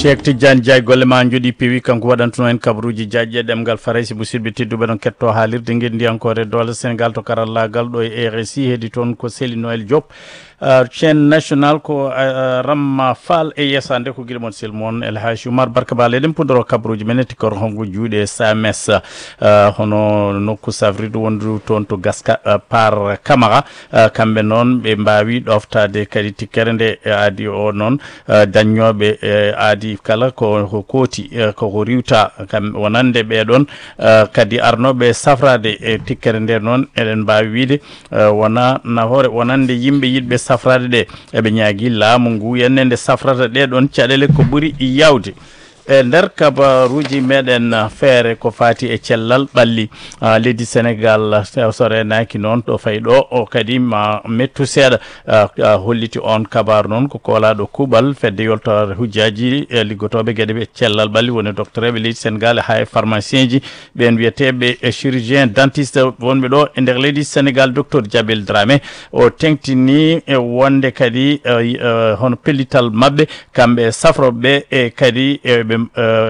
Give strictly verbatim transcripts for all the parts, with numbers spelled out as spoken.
Cheikh Tidiane Diaye golle ma jodi pewi kanko waɗantuno en kabaruji jaaƴƴe ɗemgal faraysi musidɓe tedduɓe ɗon ketto haalirde guendi encore dole Sénégal to karallagal ɗo e R S I heedi toon ko Sely Noël Diop uh, chaîne national ko uh, Ramma Fall e yesande ko guiɗo moon sel moon El Hadji Oumar Barka Bal eɗen puɗɗoro kabaruji men tikor hongo juuɗe Sames uh, hono nokku savriɗo wondu toon to gaska uh, par Camara uh, kamɓe noon ɓe mbawi ɗoftade kadi tikkere nde adi o noon uh, daññoɓe uh, adi kala ko ko koti uh, ko riwta kam wonande ɓeɗon uh, kadi arnoɓe safrade e tikkere nde noon eɗen mbawi wiide uh, wona nafoore wonande yimɓe yiɗɓe safrade ɗe eɓe ñaagui laamu ngu yennende safrata ɗe ɗon caɗele ko ɓuuri yawde e nder kabaruji meɗen feere ko fati e cellal ɓalli uh, leydi Sénégal sorenaki noon to fayi ɗo o kadi ma mettu seeɗa uh, uh, holliti on kabaru noon ko kolaɗo kuuɓal fedde yoltore hujjaji e liggotoɓe gueɗe ɓe cellal ɓalli woni docteur eɓe leydi Sénégal ha e pharmacien ji ɓen wiyeteɓe e chirurgien dentiste wonɓe ɗo e nder leydi Sénégal docteur Diabel Dramé o tengtini e wonde kadi uh, uh, hono pellital mabɓe kamɓe safroɓe e kadi e ɓe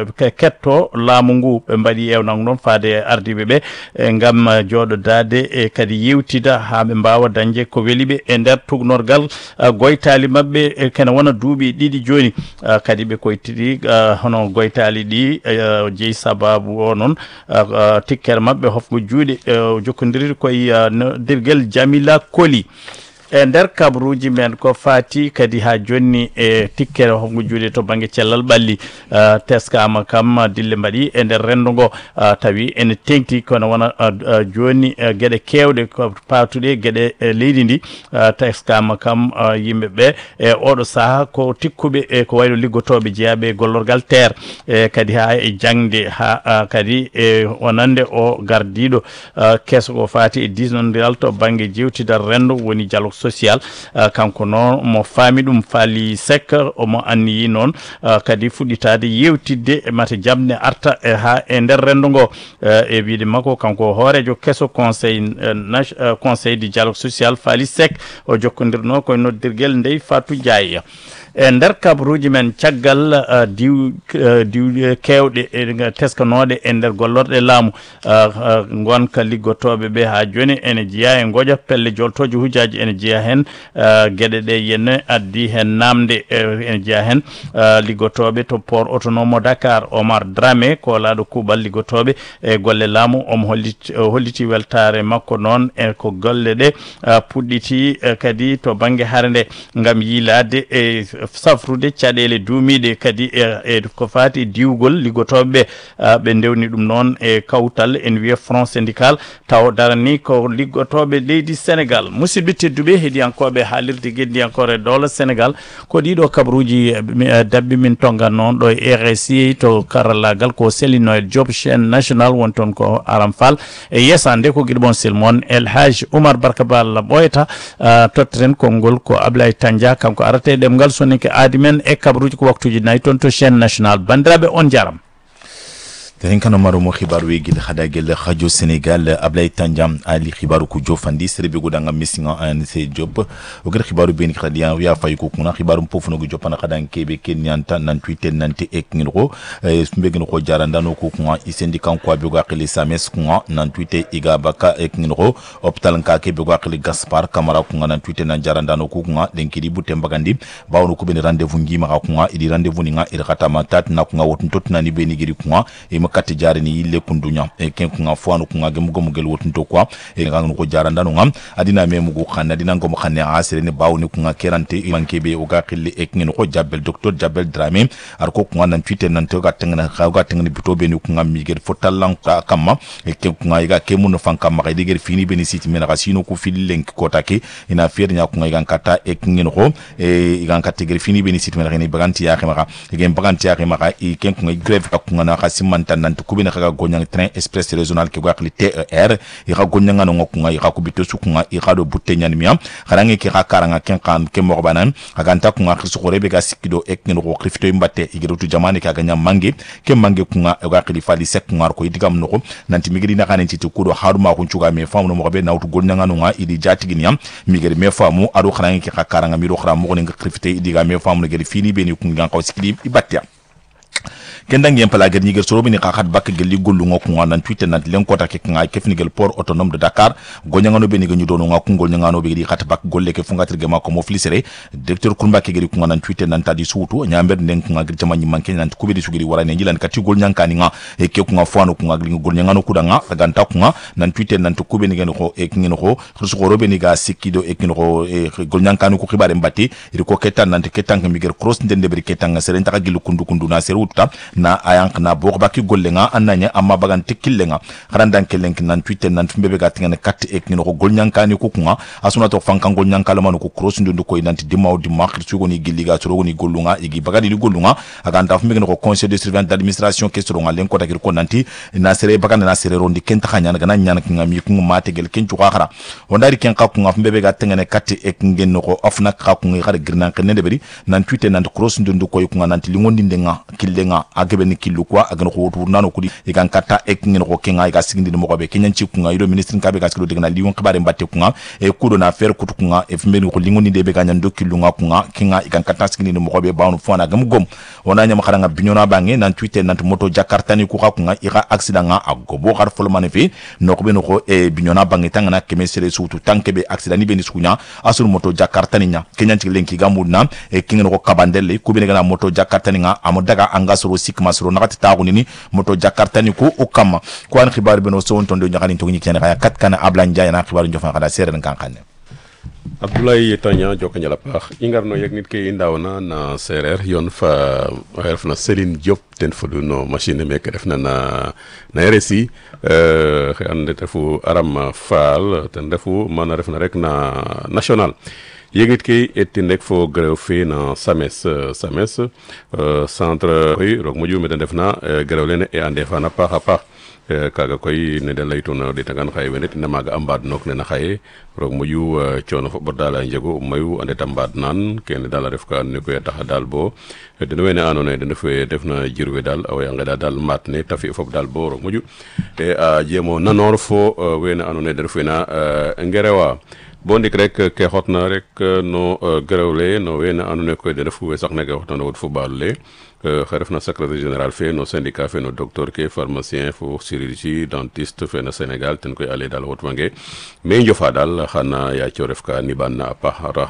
ketto laamu ngu ɓe mbaɗi ewnan noon faade ardiɓe ɓe e ngam jooɗodade e kadi yewtida ha ɓe mbawa dañde ko weliɓe e nder tugnorgal goytali mabɓe e kene wona duuɓi ɗiɗi joni kadi ɓe koytiri hono goytali ɗi jeeyi sababu o noon tikkere mabɓe hofgo juuɗe jokkodiri koye dirguel Jamila Koli e nder kabaruji men ko fati kadi ha jonni e tikkere hongo juuɗe to banggue cellal ɓalli uh, teskama kam dille mbaɗi e nder rendo ngo uh, tawi ene tengti kono wona uh, uh, joni uh, gueɗe kewɗe ko patuɗe gueɗe uh, leydi ndi uh, teskama kam uh, yimɓeɓe e oɗo saaha ko tikkuɓe e ko wayno liggotoɓe jeeyaɓe e gollorgal terre e kadi ha e jangde ha uh, kadi e wonande o gardiɗo uh, kesso ko fati e disnodiral to banggue jewtidal rendo woni dialogue social uh, kanko noon mo faami ɗum faali sek omo anniyi noon uh, kadi fuɗɗitade yewtidde e mata jamne arta e ha e nder rendo ngo uh, e wiide makko kanko hoorejo kesso conseil uh, uh, conseil du dialogue social faali sek o jokkodirno koye noddirguel Ndeye Fatou Ndiaye e nder kabaruji men caggal uh, diw uh, diw kewɗe e teskanoɗe e nder gollorɗe laamu uh, uh, gonka liggotoɓe ɓe ha joni ene jeeya e goƴa pelle joltoje hujjaji ene jeeya hen uh, gueɗe ɗe yenne addi hen namde uh, ene jeeya hen uh, liggotoɓe to port autonome Dakar Omar Dramé ko laɗo kuuɓal liggotoɓe e golle laamu omo holliti uh, holliti weltare makko noon e ko golle ɗe uh, puɗɗiti uh, kadi to banggue harde gam yilade e safrude caɗele duumiɗe kadi e, e ko fati diwgol liggotoɓe uh, ɓe ndewni ɗum noon e kawtal en wiye front syndical taw darani ko liggotoɓe leydi Sénégal musidɓe tedduɓe heeɗiyankoɓe haalirde guendiyankore doola Sénégal ko ɗiɗo kabaruji uh, dabɓi min tonga noon ɗo e R S I to karallagal ko Sely Noël Diop chaîne national won toon ko Aram Fall e yesande ko guiɗo moon sel moon El Hadji Oumar Barka Bal ɓoyata uh, totteren konngol ko Ablaye Tandia kanko arate ɗemgal soni ke aadi men e kabaruji ko waktuji nayyi toon to chaîne national bandiraɓe on jaram Teren kana maro mo xibaru we gil xada gel radio Sénégal Ablaye Tandiam ali xibaru ku jofandi serbe go danga missinga an se job o gel xibaru ben xadian ya fay ko kuna xibaru pofu no go jopana xadan kebe ken nyanta nan twitter nanti ek ngiro e mbegen ko jaranda no ko kuma isendi kan ko be go akli sames kuma nan twitter iga baka ek ngiro hôpital ka kebe go akli Gaspar Camara kuma nan twitter nan jaranda no ko kuma den kidi butem bagandi bawno ko ben rendez-vous ngima ka kuma idi rendez-vous ni nga ir khata matat na kuma wotun totna ni be ni giri kuma e kati jari ni yille kundunya e ken kunga fuanu kunga gemu gomu gel wotun to kwa e nganu ko jaranda no ngam adina memu go xanna dina ngomu xanne asere ni bawni kunga kerante mankebe o ga xille e ngin ko Diabel docteur Diabel Dramé ar ko kunga nan twitter nan to ga tengna ga tengni bitobe ni kunga mi gel fotalan ka kamma e ken kunga ga kemu no fanka ma ga digel fini beni siti mena ga sino ko fil lenk ko take ina fer nya kunga ga kata e ngin ko e ga kata gel fini beni siti mena ni baganti ya xema ga e gen baganti ya xema ga e ken kunga greve ka kunga na xasimanta nanti kubina kaga gonyang train express régional ke gwakli T E R i ga gonyanga no ngokunga i ga kubito sukunga i ga do butenya ni miam kharange ke ga karanga ken kan ke mo banan aga nta kunga khisu korebe ga sikido ek ngin ko krifto imbate i girutu jamane ka ga nyam mange ke mange kunga e ga khili fali sek kunga ko idigam no ko nanti migiri na kanen titi kudo haruma ko chuga me famu no be na utu gonyanga no nga idi jati ginyam migiri me famu ado kharange ke ga karanga mi do khara mo ko ngi krifte idiga me famu no geri fini be ni kunga ko sikidi ibatte kendangi yempala ger nyiger soro bini xaxat bak gelli gollu ngo kunga nan tuite nan len kota ke nga kefnigel port autonome de Dakar gonyangano beni ganyu dono nga kungol nyangano be di xat bak golle ke fungatir ge mako mo flisere directeur kurba ke geri kunga nan tuite nan tadi suutu nyamber nden kunga geri jama nyimmanke nan kubedi sugiri warane njilan kati gol nyankani nga e ke kunga fano kunga geli gol nyangano kudanga ganta kunga nan tuite nan to kubeni gen ko e kingen ko khursu ko robeni ga sikido e kin ko e gol nyankani ko xibare mbati iri ko ketan nan te ketan ke miger cross ndende beri ketan seren taka gilu kundu kundu na seruta na ayank na bo baki golle nga annanya amma bagan tikille nga xarandan kelen nan tuite nan mbebe ga tingane kat e kin ko gol nyankani ko kunga asuna to fanka gol nyankala manu ko cross ndu ko nanti dimaw dimma khirsu ko ni gilliga soro ko ni gollunga igi bagadi ni gollunga aganda fu megen ko conseil de surveillance d'administration kestoro nga len ko takir ko nanti na sere baganda na sere rondi kenta khanya nga nyana kinga mi ko mate gel kencu khara wondari ken ka kunga fu mbebe ga tingane kat e ngen ko afna ka kunga khare girnan kenne de beri nan tuite nan cross ndu ko kunga nanti lingondi ndenga killenga agebe ni killu kwa agan ko wotu nano kudi igan kata e ngin ko kenga iga sigindi mo ko be kenyan ci kunga ido ministre kabe ga skilo degna liwon khibare mbatte kunga e kudo na faire kutu kunga e fmbeni ko lingondi de be ganyan do killu nga kunga kinga igan kata sigindi mo ko be bawnu fona gam gom wona nyama khara nga binyona bangi nan tuite nan moto jakarta ni ku ka kunga iga accident nga agobo har fol manefi no ko be no ko e binyona bangi tangana keme sere sutu tankebe accident ni be ni sunya asul moto jakarta ni nya kenyan ci lenki gamudna e kinga ko kabandelle ku be ngana moto jakarta ni nga amodaga anga soro sikma soro nakati taaguni ni moto jakarta ni ko o kama ko an xibaar beno so tondo ñaxani to ñi kene xaya kat kana ablan jaay na xibaar ñofa xada seren kan xane Abdoulaye Tanya jokanjala paax ingarno yeg nit ke indawna na sereer yon fa refna Céline Diop ten fodu no machine meke refna na na R S I euh ande tefu Aram Fall ten defu mana refna rek na national yegit ke etin rek fo grève fe na SAMES SAMES centre koy rok moju meten defna grève lene e ande fa na paax a paax kaga koy ne de laytuna de tangan xaye wenet na maga ambad nok ne na xaye rok moju coono fo bordala njego mayu ande tambad nan ken dala ref ka ne koy tax dal bo de wene anone de fe defna jirwe dal aw nga dal matne tafi fop dal bo rok moju e a jemo nanor fo wene anone de fena ngerewa bon dik rek ke xotna rek no grewle no wena andone koy de refu sax ne xotna no fu balé xerefna secrétaire général fait no syndicat fait no docteur ke pharmacien fo chirurgie dentiste fait na Sénégal ten koy aller dal wot wangé mais njofa dal xana ya ci ref ka ni ban pa